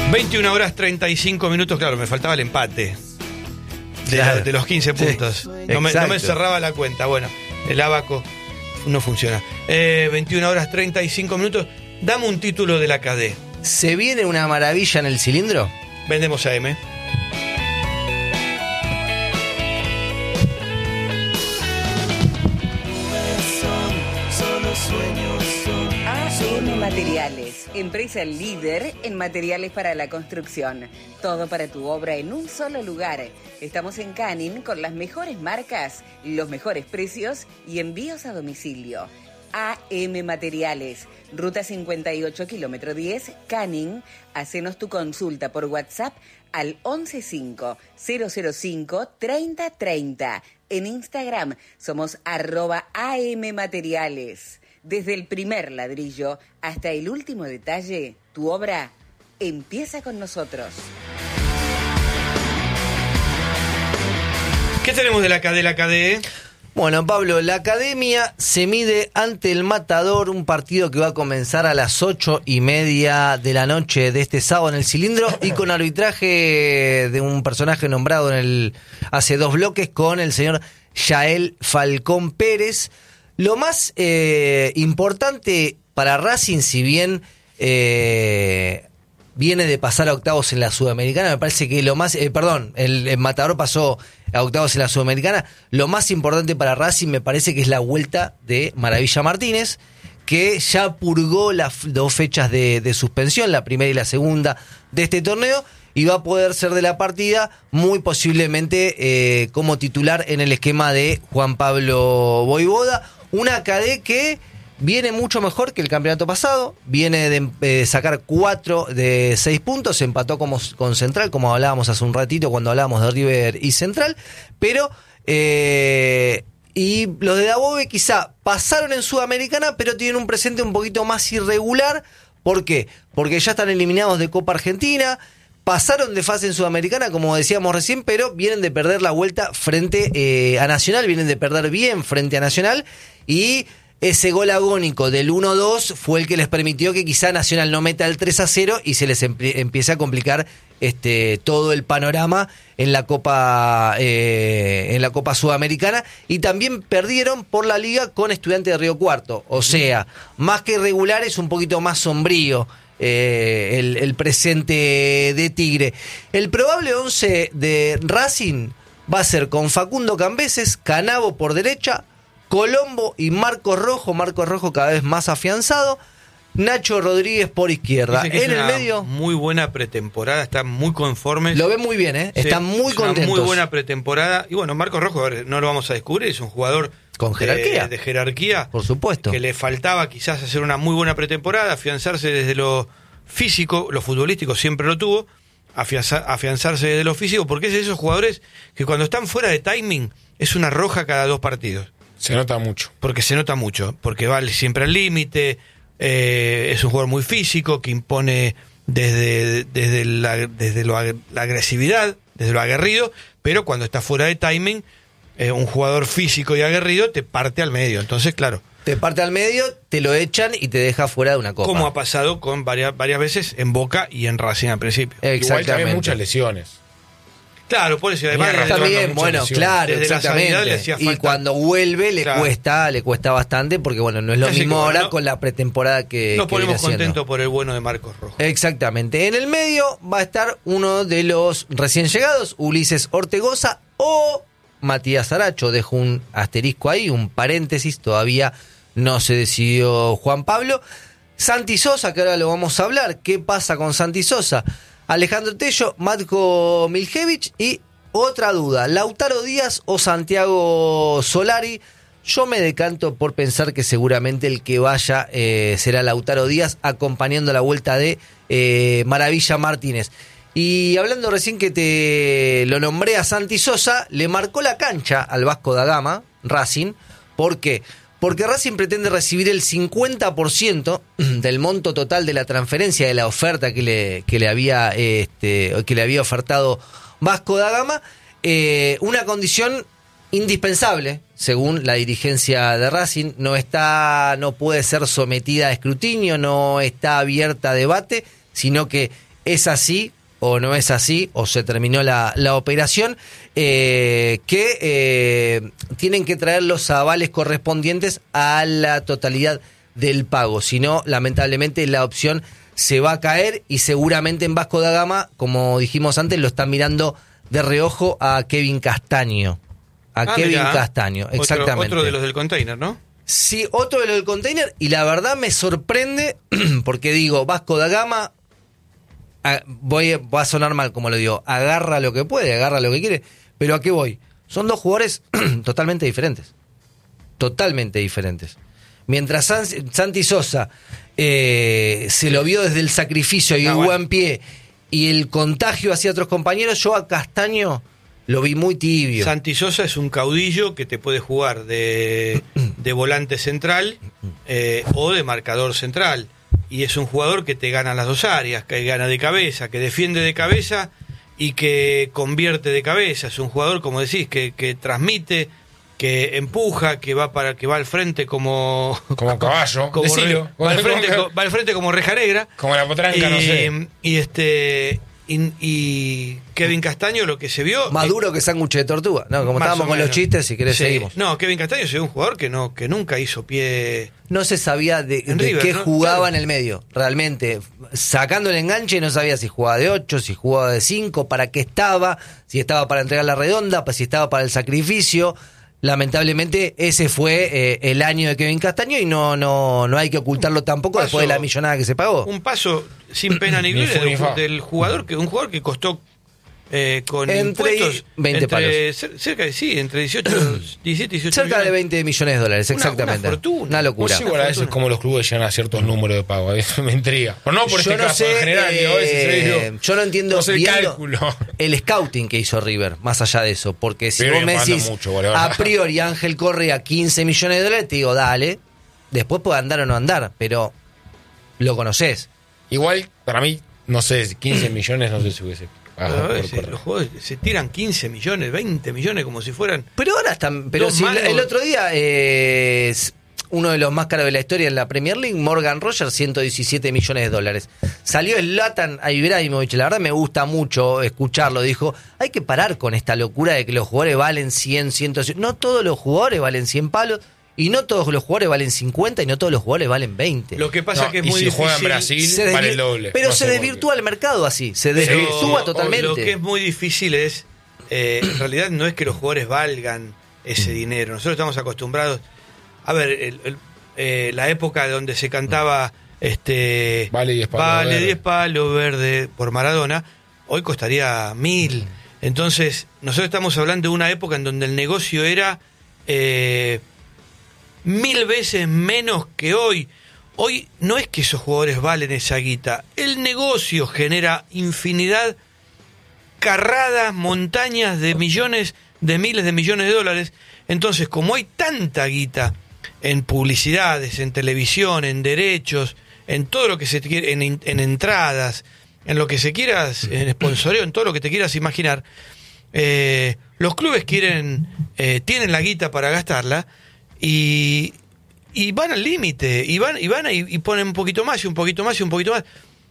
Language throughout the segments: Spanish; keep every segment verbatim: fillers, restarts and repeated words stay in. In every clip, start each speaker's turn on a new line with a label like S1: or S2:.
S1: veintiuna horas treinta y cinco minutos, claro, me faltaba el empate de,
S2: Claro.
S1: la- de los quince puntos.
S2: Sí,
S1: no, me, no me
S2: exacto.
S1: cerraba la cuenta. Bueno, el abaco no funciona. Eh, veintiuna horas treinta y cinco minutos. Dame un título de la C A D E.
S2: ¿Se viene una maravilla en el cilindro?
S1: Vendemos a M.
S3: A M Materiales, empresa líder en materiales para la construcción. Todo para tu obra en un solo lugar. Estamos en Canning con las mejores marcas, los mejores precios y envíos a domicilio. A M Materiales, ruta cincuenta y ocho, kilómetro diez, Canning. Hacenos tu consulta por WhatsApp al once cinco cero cero cinco treinta treinta. En Instagram somos arroba A M Materiales. Desde el primer ladrillo hasta el último detalle, tu obra empieza con nosotros.
S1: ¿Qué tenemos de la C A D E? La C A D E.
S2: Bueno, Pablo, la academia se mide ante el Matador, un partido que va a comenzar a las ocho y media de la noche de este sábado en el cilindro y con arbitraje de un personaje nombrado en el hace dos bloques con el señor Yael Falcón Pérez. Lo más eh, importante para Racing, si bien eh, viene de pasar a octavos en la Sudamericana, me parece que lo más, eh, perdón, el, el Matador pasó a octavos en la Sudamericana, lo más importante para Racing me parece que es la vuelta de Maravilla Martínez, que ya purgó las dos fechas de, de suspensión, la primera y la segunda de este torneo, y va a poder ser de la partida muy posiblemente eh, como titular en el esquema de Juan Pablo Voivoda. Una C A D E que viene mucho mejor que el campeonato pasado, viene de eh, sacar cuatro de seis puntos, empató como, con Central, como hablábamos hace un ratito cuando hablábamos de River y Central, pero eh, y los de Dabove quizá pasaron en Sudamericana, pero tienen un presente un poquito más irregular. ¿Por qué? Porque ya están eliminados de Copa Argentina, pasaron de fase en Sudamericana, como decíamos recién, pero vienen de perder la vuelta frente eh, a Nacional, vienen de perder bien frente a Nacional, y ese gol agónico del uno dos fue el que les permitió que quizá Nacional no meta el tres a cero y se les empie- empiece a complicar este todo el panorama en la Copa eh, en la Copa Sudamericana, y también perdieron por la liga con Estudiantes de Río Cuarto, o sea, más que irregular es un poquito más sombrío eh, el, el presente de Tigre. El probable once de Racing va a ser con Facundo Cambeses, Canavo por derecha, Colombo y Marcos Rojo, Marcos Rojo cada vez más afianzado, Nacho Rodríguez por izquierda.
S1: Dicen que
S2: En
S1: es
S2: el
S1: una
S2: medio
S1: muy buena pretemporada, están muy conformes.
S2: lo ven muy bien, ¿eh?
S1: Sí,
S2: Están muy
S1: es una
S2: contentos.
S1: muy buena pretemporada. Y bueno, Marcos Rojo, a ver, no lo vamos a descubrir, es un jugador
S2: Con jerarquía.
S1: de, de jerarquía.
S2: Por supuesto.
S1: Que le faltaba quizás hacer una muy buena pretemporada, afianzarse desde lo físico, lo futbolístico siempre lo tuvo, afianzar, afianzarse desde lo físico, porque es de esos jugadores que cuando están fuera de timing es una roja cada dos partidos.
S4: Se nota mucho.
S1: Porque se nota mucho, porque va siempre al límite, eh, es un jugador muy físico, que impone desde, desde, la, desde lo, la agresividad, desde lo aguerrido, pero cuando está fuera de timing, eh, un jugador físico y aguerrido te parte al medio. Entonces, claro,
S2: Te parte al medio, te lo echan y te deja fuera de una copa.
S1: como ha pasado con varias, varias veces en Boca y en Racing al principio.
S4: Igual
S2: Exactamente.
S4: también muchas lesiones.
S1: Claro, por eso además
S4: Venía
S2: Está
S4: arrastrando
S2: bien,
S4: muchas
S2: bueno,
S4: lesiones.
S2: claro,
S1: Desde la sanidad
S2: exactamente.
S1: le hacía
S2: Y
S1: falta.
S2: cuando vuelve le
S1: Claro.
S2: cuesta, le cuesta bastante, porque bueno, no es lo
S1: Así que
S2: mismo
S1: bueno,
S2: ahora
S1: no-
S2: con la pretemporada que
S1: Nos
S2: que viene
S1: ponemos
S2: haciendo.
S1: contentos por el bueno de Marcos Rojo.
S2: Exactamente. En el medio va a estar uno de los recién llegados, Ulises Ortegoza o Matías Aracho. Dejo un asterisco ahí, un paréntesis, todavía no se decidió Juan Pablo. Santi Sosa, que ahora lo vamos a hablar. ¿Qué pasa con Santi Sosa? Alejandro Tello, Matko Miljevich y otra duda, Lautaro Díaz o Santiago Solari. Yo me decanto por pensar que seguramente el que vaya eh, será Lautaro Díaz, acompañando la vuelta de eh, Maravilla Martínez. Y hablando recién que te lo nombré a Santi Sosa, le marcó la cancha al Vasco da Gama, Racing. ¿Por qué? Porque Racing pretende recibir el cincuenta por ciento del monto total de la transferencia, de la oferta que le, que le, había, este, que le había ofertado Vasco da Gama, eh, una condición indispensable, según la dirigencia de Racing. No está, no puede ser sometida a escrutinio, no está abierta a debate, sino que ¿Es así o no es así? ¿O se terminó la, la operación? Eh, que eh, tienen que traer los avales correspondientes a la totalidad del pago. Si no, lamentablemente la opción se va a caer y seguramente en Vasco da Gama, como dijimos antes, lo están mirando de reojo a Kevin Castaño. A
S1: Ah,
S2: Kevin
S1: mirá.
S2: Castaño,
S1: Otro-
S2: exactamente.
S1: Otro de los del container, ¿no?
S2: Sí, otro de lo del container, y la verdad me sorprende porque digo, Vasco da Gama, a- voy, va a sonar mal como lo digo, agarra lo que puede, agarra lo que quiere, pero ¿a qué voy? Son dos jugadores totalmente diferentes, totalmente diferentes. Mientras San- Santi Sosa eh, se lo vio desde el sacrificio y
S1: Ah,
S2: el
S1: bueno.
S2: buen pie y el contagio hacia otros compañeros, yo a Castaño lo vi muy tibio.
S1: Santi Sosa es un caudillo que te puede jugar de, de volante central eh, o de marcador central. Y es un jugador que te gana las dos áreas, que gana de cabeza, que defiende de cabeza y que convierte de cabeza. Es un jugador, como decís, que, que transmite, que empuja, que va para que va al frente como
S4: Como caballo.
S1: como
S4: decilo.
S1: re- va, al frente,
S4: como,
S1: co- va al frente como reja negra.
S4: como la potranca, no sé.
S1: Eh, y este y, y Kevin Castaño, lo que se vio
S2: Más duro que sándwich de tortuga. No, como
S1: más
S2: estábamos
S1: o
S2: con los
S1: menos.
S2: chistes, si querés
S1: Sí.
S2: seguimos.
S1: No, Kevin Castaño es un jugador que no que nunca hizo pie.
S2: No se sabía de,
S1: En
S2: de
S1: River,
S2: qué
S1: ¿no?
S2: jugaba
S1: Claro.
S2: en el medio, realmente. Sacando el enganche no sabía si jugaba de ocho, si jugaba de cinco, para qué estaba, si estaba para entregar la redonda, si estaba para el sacrificio. Lamentablemente ese fue eh, el año de Kevin Castaño y no no no hay que ocultarlo tampoco
S1: paso-
S2: después de la millonada que se pagó.
S1: Un paso sin pena ni
S4: Ni
S1: gloria
S4: fu ni
S1: del,
S4: fa.
S1: del jugador que un jugador que costó eh, con
S2: Entre
S1: impuestos
S2: veinte
S1: entre, cer- cerca de sí, entre dieciocho, diecisiete y dieciocho
S2: Cerca de
S1: millones.
S2: veinte millones de dólares,
S1: Una-
S2: exactamente.
S1: una fortuna.
S2: Una locura.
S4: Vos igual a veces como los clubes llegan a ciertos números de pago, a veces me intriga. Pero no por
S2: Yo
S4: este
S2: no
S4: caso,
S2: sé,
S4: en general, digo, a veces
S2: eh,
S4: yo digo,
S2: yo no entiendo
S4: no sé el
S2: viendo
S4: cálculo.
S2: el scouting que hizo River, más allá de eso, porque si
S4: River
S2: vos me
S4: viene
S2: decís
S4: jugando mucho, boludo.
S2: a priori Ángel corre a quince millones de dólares, te digo, dale, después puede andar o no andar, pero lo conoces.
S4: Igual, para mí, no sé, quince millones, no sé si hubiese
S1: Pero
S4: pagado
S1: a
S4: por
S1: veces
S4: correr.
S1: los jugadores se tiran quince millones, veinte millones como si fueran.
S2: Pero ahora están, pero
S1: Dos
S2: si
S1: mangos.
S2: el otro día eh, es uno de los más caros de la historia en la Premier League, Morgan Rogers, ciento diecisiete millones de dólares. Salió Zlatan Ibrahimovic, la verdad me gusta mucho escucharlo, dijo, hay que parar con esta locura de que los jugadores valen cien, ciento, no todos los jugadores valen cien palos, y no todos los jugadores valen cincuenta, y no todos los jugadores valen veinte.
S1: Lo que pasa
S4: No,
S1: que es
S4: y
S1: muy
S4: si
S1: difícil.
S4: juega en Brasil,
S2: Se
S4: vale
S2: desvir-
S4: el doble.
S2: Pero
S4: No
S2: se
S4: sé por qué.
S2: desvirtúa el mercado así, se
S1: Pero
S2: desvirtúa
S1: o-
S2: totalmente.
S1: Lo que es muy difícil es, eh, en realidad no es que los jugadores valgan ese dinero. Nosotros estamos acostumbrados, a ver, el- el- eh, la época donde se cantaba este
S4: Vale diez palos
S1: vale
S4: verde.
S1: diez palos verde por Maradona, hoy costaría mil. Entonces, nosotros estamos hablando de una época en donde el negocio era eh, mil veces menos que hoy. Hoy no es que esos jugadores valen esa guita. El negocio genera infinidad, carradas, montañas de millones, de miles de millones de dólares. Entonces, como hay tanta guita en publicidades, en televisión, en derechos, en todo lo que se quiere, en, en entradas, en lo que se quieras, en sponsoreo, en todo lo que te quieras imaginar, eh, los clubes quieren, eh, tienen la guita para gastarla y, y van al límite, y van, y van y, y ponen un poquito más y un poquito más y un poquito más.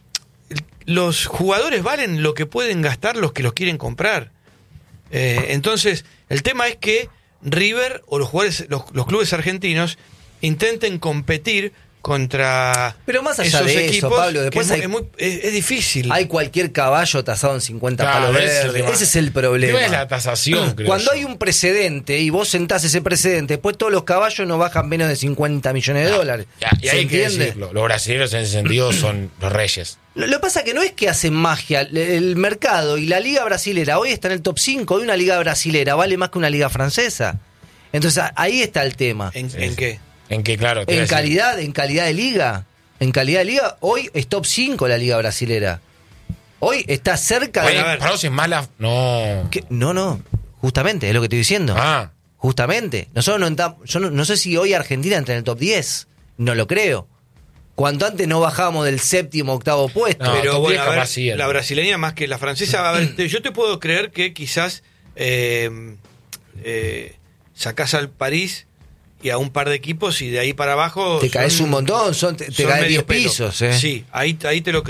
S1: Los jugadores valen lo que pueden gastar los que los quieren comprar. Eh, entonces, el tema es que River o los jugadores, los, los clubes argentinos intenten competir contra
S2: Pero más allá
S1: esos
S2: de eso,
S1: equipos,
S2: Pablo, después
S1: que es,
S2: hay-
S1: muy- es muy- es- es difícil.
S2: Hay cualquier caballo tasado en cincuenta
S4: Claro,
S2: palos
S4: ese es el
S2: verdes.
S4: tema.
S2: Ese es el problema.
S4: El tema es la tasación, creo
S2: Cuando
S4: yo.
S2: hay un precedente y vos sentás ese precedente, después todos los caballos no bajan menos de cincuenta millones de dólares.
S4: Ya, y
S2: ¿Se
S4: hay que
S2: entiende?
S4: decirlo, los brasileños en ese sentido son los reyes.
S2: Lo, lo que pasa que no es que hacen magia. Le- El mercado y la liga brasilera hoy está en el top cinco. Hoy una liga brasilera vale más que una liga francesa. Entonces a- ahí está el tema.
S1: ¿En,
S4: Sí,
S1: en
S4: sí.
S1: qué?
S4: En que, claro, te
S2: En
S4: iba a decir,
S2: calidad, en calidad de liga. En calidad de liga, hoy es top cinco la liga brasilera. Hoy está cerca
S4: oye,
S2: de...
S1: a ver.
S4: para vos es mala. No.
S2: ¿Qué? No, no. Justamente, es lo que estoy diciendo.
S4: Ah,
S2: Justamente. Nosotros no entramos, yo no, no sé si hoy Argentina entra en el top diez. No lo creo. Cuanto antes no bajábamos del séptimo, octavo puesto.
S4: No,
S1: Pero
S4: top
S1: bueno,
S4: diez
S1: a ver,
S4: capaz sí,
S1: la
S4: ¿no?
S1: brasileña más que la francesa. A ver, te- yo te puedo creer que quizás eh, eh, sacás al París y a un par de equipos y de ahí para abajo...
S2: Te caes
S1: son-
S2: un montón, son, te, te
S1: son
S2: caes
S1: medio
S2: diez
S1: pelo.
S2: pisos. ¿eh?
S1: Sí, ahí, ahí te lo creo.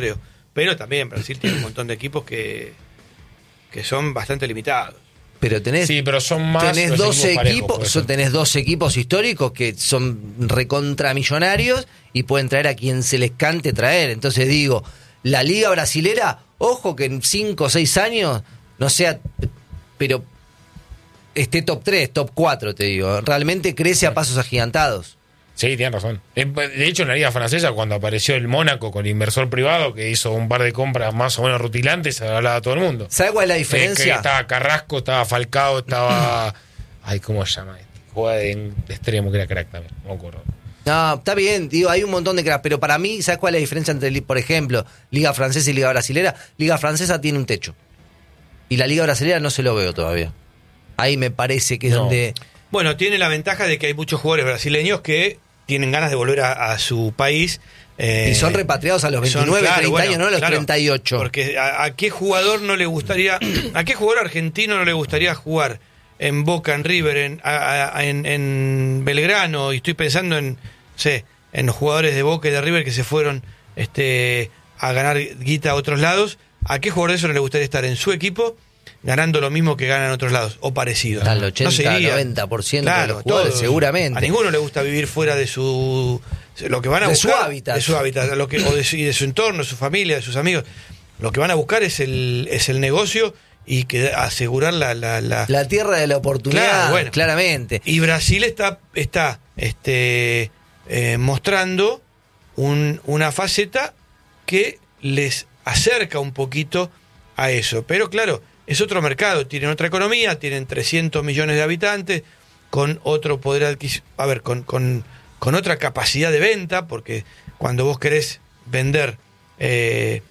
S1: pero también Brasil tiene un montón de equipos que, que son bastante limitados.
S2: Pero tenés,
S4: Sí, pero son más
S2: tenés
S4: los
S2: doce
S4: equipos parejos,
S2: equipos,
S4: puede
S2: son-
S4: ser.
S2: tenés doce equipos históricos que son recontramillonarios y pueden traer a quien se les cante traer. Entonces digo, la liga brasilera, ojo que en cinco o seis años no sea, pero esté top tres, top cuatro, te digo. Realmente crece a pasos agigantados.
S4: Sí, tienen razón. Eh, De hecho, en la liga francesa, cuando apareció el Mónaco con el inversor privado, que hizo un par de compras más o menos rutilantes, se hablaba a todo el mundo.
S2: ¿Sabes cuál es la
S4: Eh, que
S2: diferencia?
S4: estaba Carrasco, estaba Falcao, estaba... Ay, ¿cómo se llama? Este? Juega de, de extremo, que era crack también, no me acuerdo.
S2: No, está bien, digo, hay un montón de cracks, pero para mí, ¿sabes cuál es la diferencia entre, por ejemplo, Liga Francesa y Liga Brasilera? Liga Francesa tiene un techo. Y la Liga Brasilera no se lo veo todavía. Ahí me parece que es
S4: No.
S2: donde...
S1: Bueno, tiene la ventaja de que hay muchos jugadores brasileños que tienen ganas de volver a, a su país. eh,
S2: Y son repatriados a los
S1: son,
S2: veintinueve,
S1: claro,
S2: treinta
S1: bueno,
S2: años, no a los
S1: claro,
S2: treinta y ocho.
S1: Porque a, a qué jugador no le gustaría, a qué jugador argentino no le gustaría jugar en Boca, en River, en, a- a- en, en Belgrano, y estoy pensando en, no sé, en los jugadores de Boca y de River que se fueron este, a ganar guita a otros lados. ¿A qué jugador de eso no le gustaría estar en su equipo ganando lo mismo que ganan en otros lados o parecido?
S2: Al ochenta,
S1: No se iría.
S2: noventa por ciento de
S1: Claro,
S2: los jugadores,
S1: todos.
S2: seguramente.
S1: A ninguno le gusta vivir fuera de su lo que van a
S2: De
S1: buscar,
S2: su hábitat.
S1: de su hábitat, lo que, o de su, y de su entorno, de su familia, de sus amigos. Lo que van a buscar es el es el negocio y que asegurar la la, la-
S2: La tierra de la oportunidad,
S1: Claro, bueno.
S2: claramente.
S1: Y Brasil está está este eh, mostrando un, una faceta que les acerca un poquito a eso, pero claro, es otro mercado, tienen otra economía, tienen trescientos millones de habitantes, con otro poder adquisitivo, a ver, con, con, con otra capacidad de venta, porque cuando vos querés vender eh,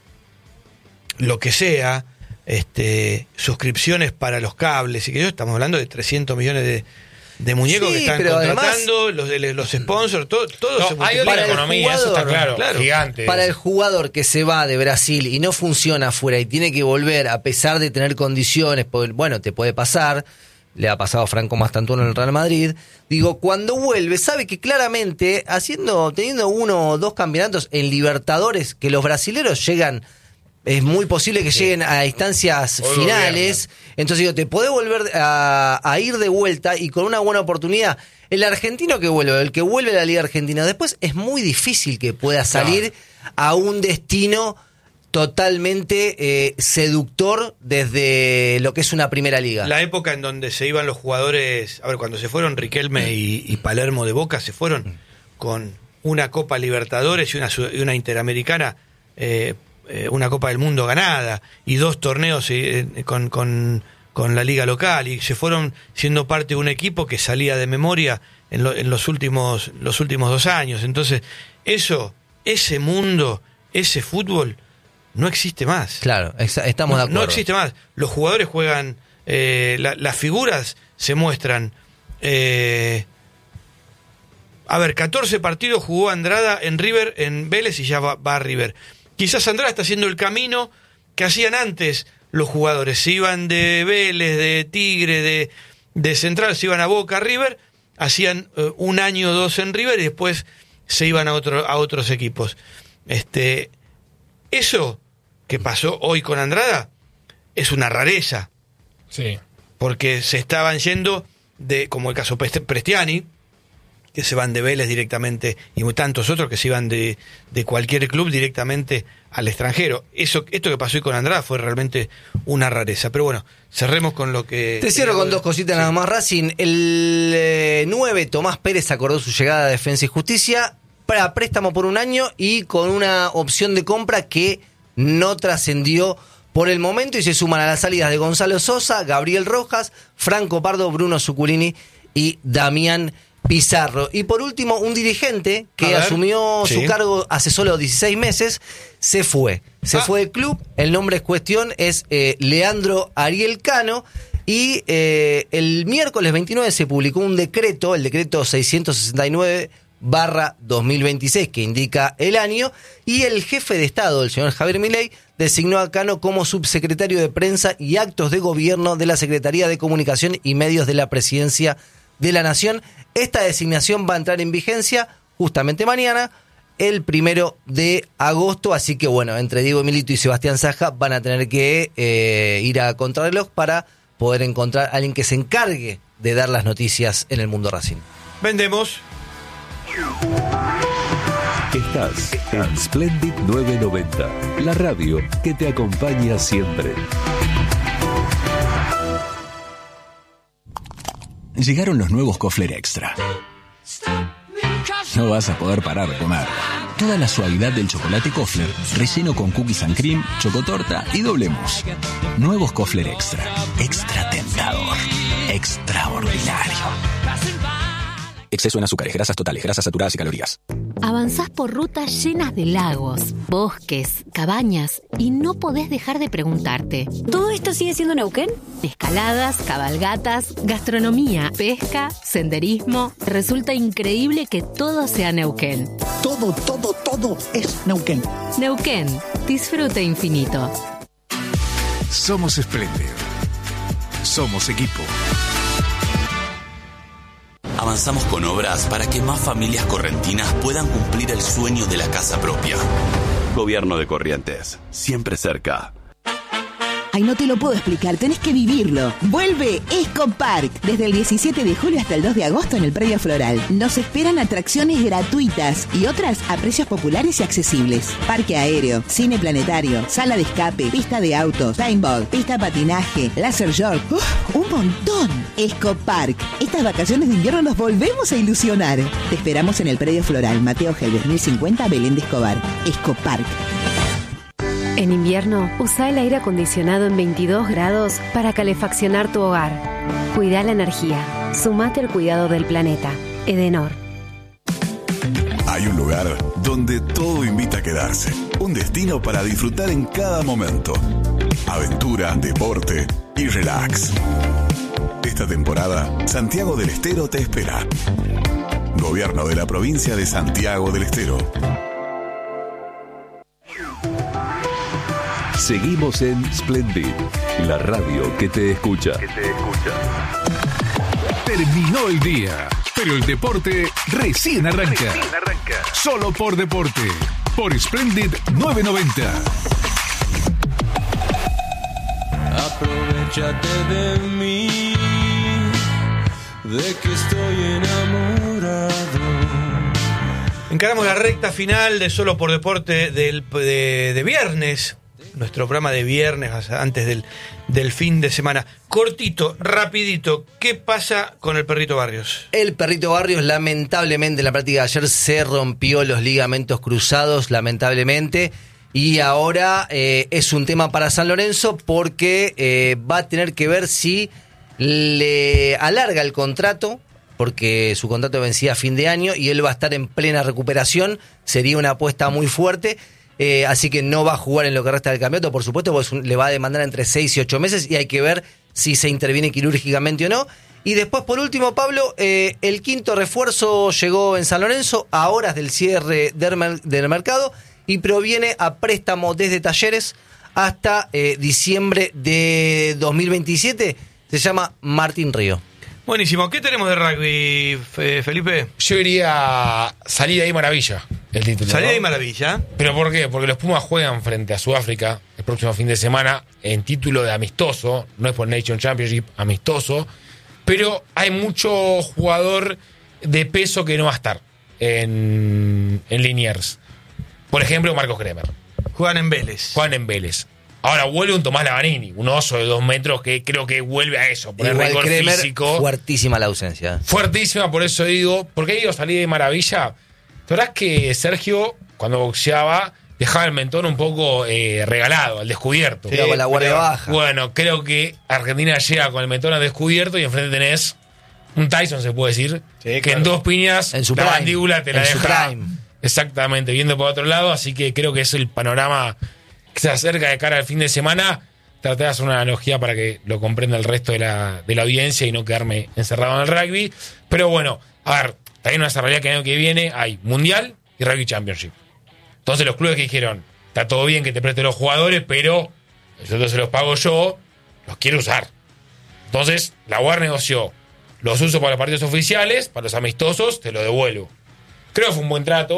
S1: lo que sea, este, suscripciones para los cables, y que yo estamos hablando de trescientos millones de, de muñecos
S2: Sí,
S1: que están
S2: pero
S1: contratando, los, de- los sponsors, todo, todo
S4: No,
S1: se
S4: hay
S1: multiplica.
S4: otra
S2: Para el
S4: economía, eso está
S2: jugador,
S4: claro,
S1: claro.
S4: gigante.
S2: Para el
S4: eso.
S2: jugador que se va de Brasil y no funciona afuera y tiene que volver a pesar de tener condiciones, pues, bueno, te puede pasar, le ha pasado a Franco Mastantuono en el Real Madrid, digo, cuando vuelve, sabe que claramente, haciendo, teniendo uno o dos campeonatos en Libertadores, que los brasileros llegan, es muy posible que lleguen a instancias
S4: Hoy
S2: finales,
S4: gobiernan.
S2: entonces digo, te podés volver a, a ir de vuelta y con una buena oportunidad. El argentino que vuelve, el que vuelve a la Liga Argentina, después es muy difícil que pueda salir a un destino totalmente eh, seductor desde lo que es una primera liga.
S1: La época en donde se iban los jugadores, a ver, cuando se fueron Riquelme y, y Palermo de Boca, se fueron con una Copa Libertadores y una, su- y una Interamericana, eh, eh, una Copa del Mundo ganada y dos torneos eh, con, con, con la liga local, y se fueron siendo parte de un equipo que salía de memoria en, lo- en los últimos los últimos dos años. Entonces, eso, ese mundo, ese fútbol no existe más.
S2: Claro, exa- estamos de
S1: No,
S2: acuerdo.
S1: no existe más. Los jugadores juegan, eh, la- las figuras se muestran. eh, a ver, catorce partidos jugó Andrada en River, en Vélez, y ya va, va a River. Quizás Andrada está haciendo el camino que hacían antes los jugadores. Se iban de Vélez, de Tigre, de, de Central, se iban a Boca, a River, hacían eh, un año o dos en River y después se iban a, otro, a otros equipos. Este, eso que pasó hoy con Andrada es una rareza,
S4: Sí.
S1: porque se estaban yendo de, como el caso Pest- Prestiani, que se van de Vélez directamente, y tantos otros que se iban de, de cualquier club directamente al extranjero. Eso, esto que pasó hoy con Andrada fue realmente una rareza. Pero bueno, cerremos con lo que...
S2: Te cierro con dos cositas nada más, Racing. El eh, nueve, Tomás Pérez, acordó su llegada a Defensa y Justicia para préstamo por un año y con una opción de compra que no trascendió por el momento, y se suman a las salidas de Gonzalo Sosa, Gabriel Rojas, Franco Pardo, Bruno Zuculini y Damián Pizarro. Y por último, un dirigente
S1: A
S2: que
S1: ver,
S2: asumió
S1: sí.
S2: su cargo hace solo dieciséis meses, se fue. Se
S1: Ah.
S2: fue del club, el nombre en cuestión es eh, Leandro Ariel Cano, y eh, el miércoles veintinueve se publicó un decreto, el decreto seiscientos sesenta y nueve barra dos mil veintiséis, que indica el año, y el jefe de Estado, el señor Javier Milei, designó a Cano como subsecretario de Prensa y Actos de Gobierno de la Secretaría de Comunicación y Medios de la Presidencia de la Nación. Esta designación va a entrar en vigencia justamente mañana, el primero de agosto. Así que bueno, entre Diego Milito y Sebastián Saja van a tener que eh, ir a contrarreloj para poder encontrar a alguien que se encargue de dar las noticias en el mundo Racing.
S1: Vendemos.
S5: Estás en Splendid novecientos noventa, la radio que te acompaña siempre.
S6: Llegaron los nuevos Kofler Extra. No vas a poder parar de comer. Toda la suavidad del chocolate Kofler, relleno con cookies and cream, chocotorta y doble mousse. Nuevos Kofler Extra. Extra tentador. Extraordinario. Exceso en azúcares, grasas totales, grasas saturadas y calorías.
S7: Avanzás por rutas llenas de lagos, bosques, cabañas y no podés dejar de preguntarte:
S8: ¿todo esto sigue siendo Neuquén?
S7: Escaladas, cabalgatas, gastronomía, pesca, senderismo. Resulta increíble que todo sea Neuquén.
S9: Todo, todo, todo es Neuquén.
S7: Neuquén, disfrute infinito.
S10: Somos Splendid. Somos equipo.
S11: Avanzamos con obras para que más familias correntinas puedan cumplir el sueño de la casa propia. Gobierno de Corrientes, siempre cerca.
S12: Ay, no te lo puedo explicar, tenés que vivirlo. Vuelve Escopark, desde el diecisiete de julio hasta el dos de agosto en el Predio Floral. Nos esperan atracciones gratuitas y otras a precios populares y accesibles. Parque aéreo, cine planetario, sala de escape, pista de autos, paintball, pista de patinaje, laser york. ¡Uf! ¡Un montón! Escopark. Estas vacaciones de invierno nos volvemos a ilusionar. Te esperamos en el Predio Floral, Mateo Helves, mil cincuenta, Belén de Escobar. Escopark.
S8: En invierno, usa el aire acondicionado en veintidós grados para calefaccionar tu hogar. Cuida la energía. Sumate al cuidado del planeta. Edenor.
S10: Hay un lugar donde todo invita a quedarse. Un destino para disfrutar en cada momento. Aventura, deporte y relax. Esta temporada, Santiago del Estero te espera. Gobierno de la provincia de Santiago del Estero.
S5: Seguimos en Splendid, la radio que te escucha. Que te escucha.
S10: Terminó el día, pero el deporte recién arranca. Recién arranca. Solo por deporte, por Splendid novecientos noventa.
S13: Aprovechate de mí, de que estoy enamorado.
S1: Encaramos la recta final de Solo por Deporte del, de, de viernes. Nuestro programa de viernes antes del, del fin de semana. Cortito, rapidito, ¿qué pasa con el Perrito Barrios?
S2: El Perrito Barrios, lamentablemente, en la práctica de ayer se rompió los ligamentos cruzados, lamentablemente, y ahora eh, es un tema para San Lorenzo porque eh, va a tener que ver si le alarga el contrato, porque su contrato vencía a fin de año y él va a estar en plena recuperación. Sería una apuesta muy fuerte. Eh, así que no va a jugar en lo que resta del campeonato, por supuesto, porque le va a demandar entre seis y ocho meses y hay que ver si se interviene quirúrgicamente o no. Y después, por último, Pablo, eh, el quinto refuerzo llegó en San Lorenzo a horas del cierre del, del mercado y proviene a préstamo desde Talleres hasta eh, diciembre de dos mil veintisiete. Se llama Martín Río.
S1: Buenísimo. ¿Qué tenemos de rugby, Felipe?
S4: Yo iría salida y maravilla. El título,
S1: salida
S4: ¿no?
S1: y maravilla.
S4: ¿Pero por qué? Porque los Pumas juegan frente a Sudáfrica el próximo fin de semana en título de amistoso, no es por Nation Championship, amistoso, pero hay mucho jugador de peso que no va a estar en, en Liniers. Por ejemplo, Marcos Kremer.
S1: Juegan en Vélez.
S4: Juegan en Vélez. Ahora vuelve un Tomás Lavanini, un oso de dos metros que creo que vuelve a eso, por el récord físico.
S2: Fuertísima la ausencia.
S4: Fuertísima, por eso digo, porque digo salida de maravilla. La verdad es que Sergio, cuando boxeaba, dejaba el mentón un poco eh, regalado, al descubierto.
S2: Sí, con la guardia baja.
S4: Bueno, creo que Argentina llega con el mentón al descubierto y enfrente tenés un Tyson, se puede decir, sí, que claro, en dos piñas
S2: en su
S4: la
S2: prime,
S4: mandíbula te la
S2: en
S4: deja
S2: su
S4: exactamente, viendo por otro lado, así que creo que es el panorama que se acerca de cara al fin de semana. Traté de hacer una analogía para que lo comprenda el resto de la, de la audiencia y no quedarme encerrado en el rugby. Pero bueno, a ver, también una realidad que el año que viene hay Mundial y Rugby Championship. Entonces los clubes que dijeron, está todo bien que te preste los jugadores, pero nosotros se los pago yo, los quiero usar. Entonces la U A R negoció, los uso para los partidos oficiales, para los amistosos te lo devuelvo. Creo que fue un buen trato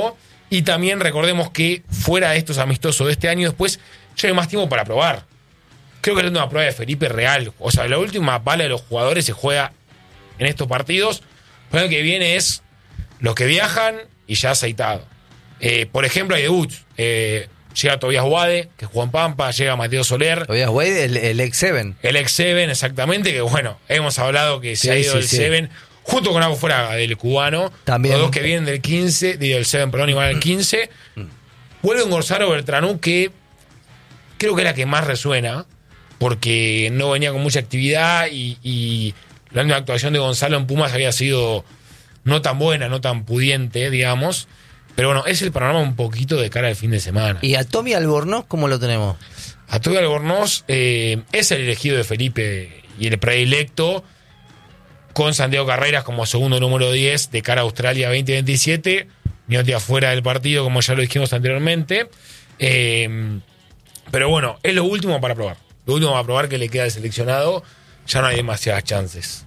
S4: Y también recordemos que fuera de estos amistosos de este año, después ya hay más tiempo para probar. Creo que es la última prueba de Felipe real. O sea, la última bala de los jugadores se juega en estos partidos. El año que viene es los que viajan y ya aceitado. Eh, por ejemplo, hay debuts. Eh, llega Tobias Wade, que jugó en Pampa. Llega Mateo Soler.
S2: Tobias Wade, el, el ex Seven.
S4: El ex Seven, exactamente. Que bueno, hemos hablado que se
S2: sí,
S4: ha ido
S2: sí,
S4: el
S2: sí.
S4: Seven junto con Agua Fraga, del cubano.
S2: También.
S4: Los dos que vienen del quince, digo, del Seven, perdón, igual al quince. Vuelve un Gonzalo Bertranú que creo que es la que más resuena, porque no venía con mucha actividad y, y la última actuación de Gonzalo en Pumas había sido no tan buena, no tan pudiente, digamos. Pero bueno, es el panorama un poquito de cara al fin de semana.
S2: ¿Y a Tommy Albornoz cómo lo tenemos?
S4: A Tommy Albornoz eh, es el elegido de Felipe y el predilecto, con Santiago Carreras como segundo número diez de cara a Australia veinte veintisiete. Miotti afuera del partido, como ya lo dijimos anteriormente. Eh, pero bueno, es lo último para probar. Lo último para probar que le queda al seleccionado. Ya no hay demasiadas chances.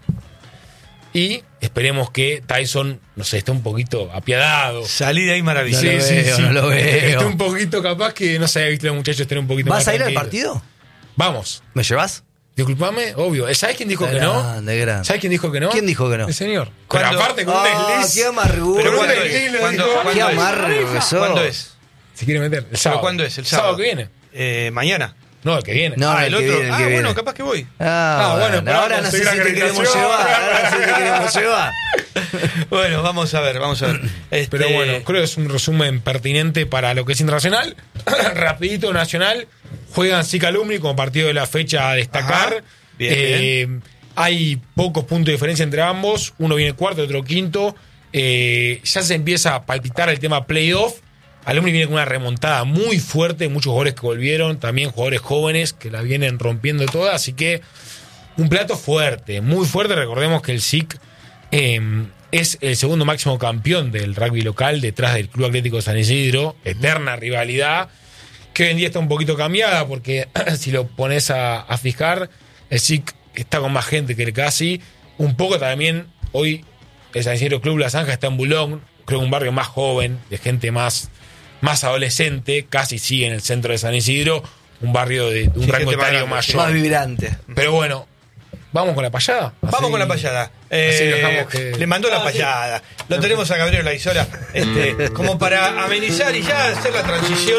S4: Y esperemos que Tyson, no sé, esté un poquito apiadado.
S1: Salí de ahí maravilloso.
S2: No lo veo, no lo veo.
S4: Esté un poquito capaz que no se haya visto a los muchachos estar un poquito más
S2: ¿Vas a ir al
S4: tranquilos.
S2: partido?
S4: Vamos.
S2: ¿Me llevas?
S4: Disculpame, obvio. ¿Sabes quién dijo que no?
S2: Grande, grande.
S4: ¿Sabes quién dijo que no?
S2: ¿Quién dijo que no?
S4: El señor. Pero
S1: ¿Cuándo?
S4: aparte con un
S2: Ah,
S4: desliz.
S2: qué amargura.
S1: Pero
S4: Con un
S1: ¿cuándo
S4: desliz
S1: es?
S4: lo
S1: ¿Cuándo-
S4: dijo.
S1: cuándo
S2: Qué
S1: es?
S2: amargo que sos.
S1: ¿Cuándo es?
S4: Se quiere meter. El
S1: ¿Pero
S4: sábado.
S1: cuándo es? ¿El
S4: sábado
S1: sábado?
S4: que viene.
S1: Eh, mañana.
S4: No, el que viene.
S2: No,
S1: ah,
S2: el
S1: el
S2: que
S1: otro.
S2: viene, el
S1: ah,
S2: que
S1: bueno,
S2: viene.
S1: capaz que voy.
S2: Ah,
S4: Ah, bueno,
S2: bueno,
S4: pero
S2: ahora
S4: vamos
S2: no
S4: a
S2: sé
S4: seguir
S2: si
S4: la
S2: te queremos
S4: acreditación.
S2: llevar. Ahora no sé si te queremos llevar.
S1: Bueno, vamos a ver, vamos a ver. Este,
S4: Pero bueno, creo que es un resumen pertinente para lo que es internacional. Rapidito, nacional. Juegan Sica Alumni como partido de la fecha a destacar.
S1: Ajá. Bien,
S4: Eh, hay pocos puntos de diferencia entre ambos. Uno viene cuarto, otro quinto. Eh, ya se empieza a palpitar el tema playoff. Alumni viene con una remontada muy fuerte. Muchos jugadores que volvieron. También jugadores jóvenes que la vienen rompiendo toda. Así que un plato fuerte, muy fuerte. Recordemos que el S I C eh, es el segundo máximo campeón del rugby local detrás del Club Atlético San Isidro. Eterna rivalidad que hoy en día está un poquito cambiada porque si lo pones a, a fijar, el S I C está con más gente que el casi. Un poco también hoy el San Isidro Club La Zanja está en Bulón, creo que un barrio más joven, de gente más, más adolescente, casi sí en el centro de San Isidro, un barrio de, de un
S1: Sí,
S4: rango
S1: gente más
S4: etario
S1: grande,
S4: mayor.
S2: Más vibrante.
S4: Pero bueno, ¿vamos con la payada?
S1: Vamos
S4: Así-
S1: con la payada.
S4: así
S1: Eh,
S4: dejamos que-
S1: Le mandó la
S4: Ah, sí.
S1: payada. Lo tenemos a Gabriel Laizola, este, como para amenizar y ya hacer la transición.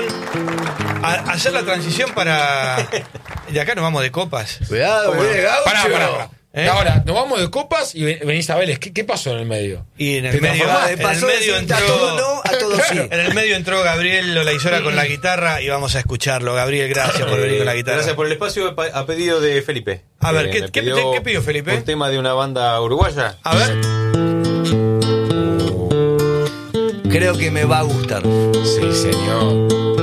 S1: a- hacer la transición para. De acá nos vamos de copas.
S2: Cuidado,
S1: ¿Cómo no?
S2: viene Gaucho.
S4: Pará, pará, pará.
S1: ¿Eh?
S4: Ahora, nos vamos de copas y ven- venís a Vélez. ¿Qué, qué pasó en el medio?
S1: Y en el
S4: ¿Te
S1: medio,
S4: transformaste?
S1: en el
S2: Pasó de
S1: medio
S2: decir,
S1: entró.
S2: a todo no, a todo sí.
S1: En el medio entró Gabriel Olaizola con la guitarra y vamos a escucharlo. Gabriel, gracias por venir con la guitarra.
S14: Gracias por el espacio pa- a pedido de Felipe.
S1: A ver,
S14: Eh,
S1: ¿qué-
S14: me
S1: qué- qué pidió Felipe?
S14: Un tema de una banda uruguaya.
S1: A ver.
S2: Creo que me va a gustar.
S4: Sí, señor.